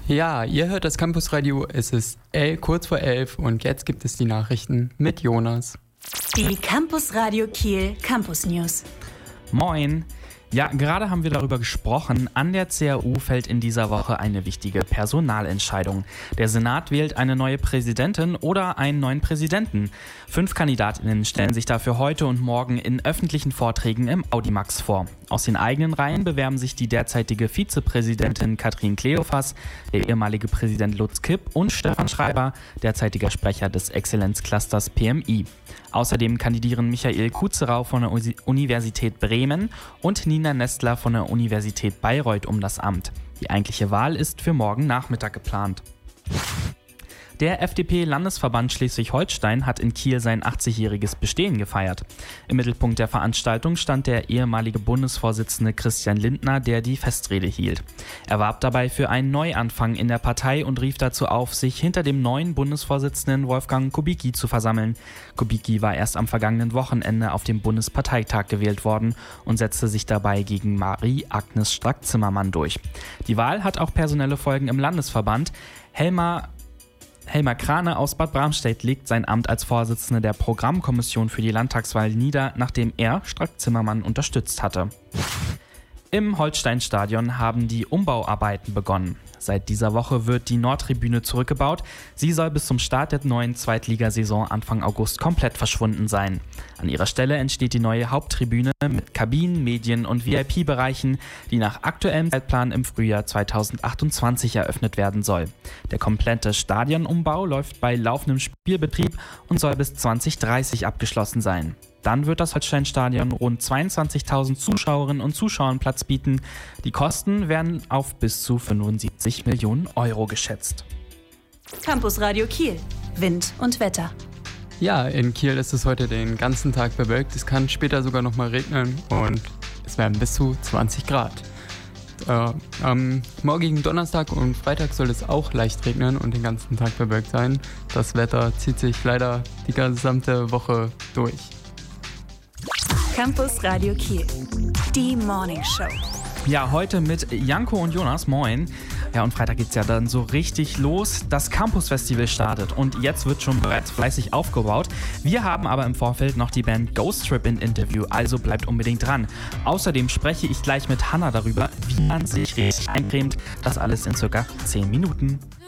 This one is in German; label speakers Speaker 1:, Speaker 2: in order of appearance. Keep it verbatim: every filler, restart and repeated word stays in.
Speaker 1: Ja, ihr hört das Campusradio, es ist el- kurz vor elf und jetzt gibt es die Nachrichten mit Jonas.
Speaker 2: Die Campusradio Kiel Campus News.
Speaker 3: Moin! Ja, gerade haben wir darüber gesprochen. An der C R U fällt in dieser Woche eine wichtige Personalentscheidung. Der Senat wählt eine neue Präsidentin oder einen neuen Präsidenten. Fünf Kandidatinnen stellen sich dafür heute und morgen in öffentlichen Vorträgen im Audimax vor. Aus den eigenen Reihen bewerben sich die derzeitige Vizepräsidentin Katrin Kleophas, der ehemalige Präsident Lutz Kipp und Stefan Schreiber, derzeitiger Sprecher des Exzellenzclusters P M I. Außerdem kandidieren Michael Kutzerau von der Universität Bremen und Nina Nestler von der Universität Bayreuth um das Amt. Die eigentliche Wahl ist für morgen Nachmittag geplant. Der F D P-Landesverband Schleswig-Holstein hat in Kiel sein achtzigjähriges Bestehen gefeiert. Im Mittelpunkt der Veranstaltung stand der ehemalige Bundesvorsitzende Christian Lindner, der die Festrede hielt. Er warb dabei für einen Neuanfang in der Partei und rief dazu auf, sich hinter dem neuen Bundesvorsitzenden Wolfgang Kubicki zu versammeln. Kubicki war erst am vergangenen Wochenende auf dem Bundesparteitag gewählt worden und setzte sich dabei gegen Marie-Agnes Strack-Zimmermann durch. Die Wahl hat auch personelle Folgen im Landesverband. Helmar Helmar Krane aus Bad Bramstedt legt sein Amt als Vorsitzender der Programmkommission für die Landtagswahl nieder, nachdem er Strack-Zimmermann unterstützt hatte. Im Holsteinstadion haben die Umbauarbeiten begonnen. Seit dieser Woche wird die Nordtribüne zurückgebaut. Sie soll bis zum Start der neuen Zweitligasaison Anfang August komplett verschwunden sein. An ihrer Stelle entsteht die neue Haupttribüne mit Kabinen, Medien- und V I P-Bereichen, die nach aktuellem Zeitplan im Frühjahr zweitausendachtundzwanzig eröffnet werden soll. Der komplette Stadionumbau läuft bei laufendem Spielbetrieb und soll bis zwanzig dreißig abgeschlossen sein. Dann wird das Holsteinstadion rund zweiundzwanzigtausend Zuschauerinnen und Zuschauern Platz bieten. Die Kosten werden auf bis zu fünfundsiebzig Millionen Euro geschätzt.
Speaker 2: Campusradio Kiel. Wind und Wetter.
Speaker 1: Ja, in Kiel ist es heute den ganzen Tag bewölkt. Es kann später sogar noch mal regnen und es werden bis zu zwanzig Grad. Äh, am morgigen Donnerstag und Freitag soll es auch leicht regnen und den ganzen Tag bewölkt sein. Das Wetter zieht sich leider die gesamte Woche durch.
Speaker 2: Campusradio Kiel. Die Morning Show.
Speaker 3: Ja, heute mit Janko und Jonas. Moin. Ja, und Freitag geht's ja dann so richtig los. Das Campus Festival startet und jetzt wird schon bereits fleißig aufgebaut. Wir haben aber im Vorfeld noch die Band Ghost Trip in Interview, also bleibt unbedingt dran. Außerdem spreche ich gleich mit Hannah darüber, wie man sich richtig eincremt. Das alles in circa zehn Minuten.